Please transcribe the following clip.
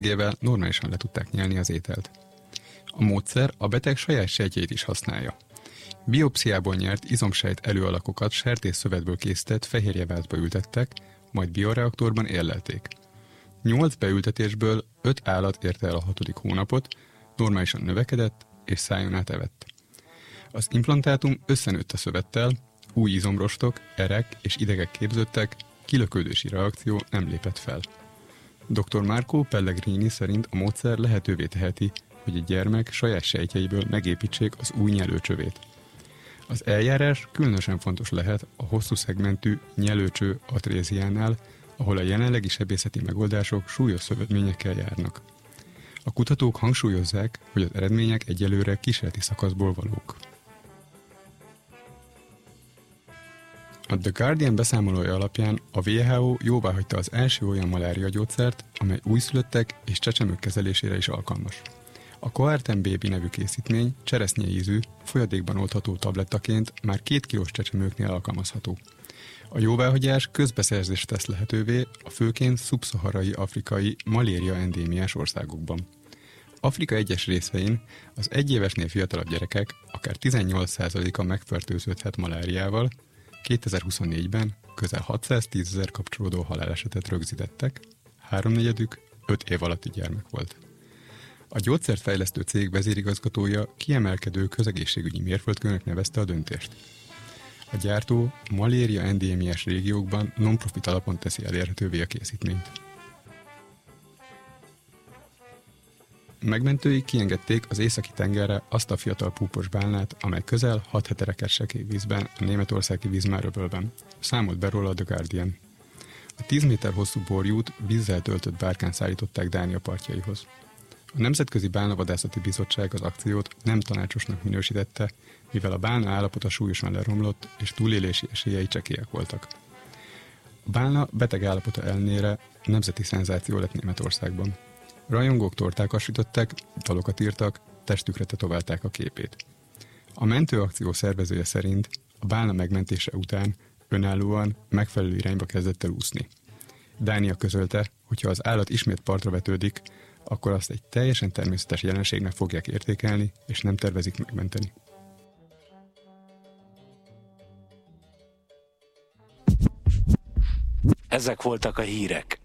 segítségével normálisan le tudták nyelni az ételt. A módszer a beteg saját sejtjeit is használja. Biopsziából nyert izomsejt előalakokat sertésszövetből készített fehérjevázba ültettek, majd bioreaktorban érlelték. 8 beültetésből 5 állat érte el a 6. hónapot, normálisan növekedett és szájon át evett. Az implantátum összenőtt a szövettel, új izomrostok, erek és idegek képződtek, kilökődési reakció nem lépett fel. Dr. Marco Pellegrini szerint a módszer lehetővé teheti, hogy egy gyermek saját sejtjeiből megépítsék az új nyelőcsövét. Az eljárás különösen fontos lehet a hosszú szegmentű nyelőcső atréziánál, ahol a jelenlegi sebészeti megoldások súlyos szövődményekkel járnak. A kutatók hangsúlyozzák, hogy az eredmények egyelőre kísérleti szakaszból valók. A The Guardian beszámolója alapján a WHO jóváhagyta az első olyan maláriagyógyszert, amely újszülöttek és csecsemők kezelésére is alkalmas. A Coartem Baby nevű készítmény cseresznyeízű, folyadékban oldható tablettaként már 2 kilós csecsemőknél alkalmazható. A jóváhagyás közbeszerzést tesz lehetővé a főként szubszaharai afrikai malária endémiás országokban. Afrika egyes részein az 1 évesnél fiatalabb gyerekek akár 18%-a megfertőződhet maláriával, 2024-ben közel 610 000 kapcsolódó halálesetet rögzítettek, 3/4 5 év alatti gyermek volt. A gyógyszerfejlesztő cég vezérigazgatója kiemelkedő közegészségügyi mérföldkőnek nevezte a döntést. A gyártó malária endémiás régiókban non-profit alapon teszi elérhetővé a készítményt. Megmentői kiengedték az északi tengerre azt a fiatal púpos bálnát, amely közel 6 hete rekedt sekély vízben a németországi Wismar-öbölben. Számolt be róla a The Guardian. A 10 méter hosszú borjút vízzel töltött bárkán szállították Dánia partjaihoz. A Nemzetközi Bálnavadászati Bizottság az akciót nem tanácsosnak minősítette, mivel a bálna állapota súlyosan leromlott és túlélési esélyei csekélyek voltak. A bálna beteg állapota ellenére nemzeti szenzáció lett Németországban. Rajongók tortákat sütöttek, dalokat írtak, testükre tetoválták a képét. A mentőakció szervezője szerint a bálna megmentése után önállóan megfelelő irányba kezdett el úszni. Dánia közölte, hogyha az állat ismét partra vetődik, akkor azt egy teljesen természetes jelenségnek fogják értékelni, és nem tervezik megmenteni. Ezek voltak a hírek.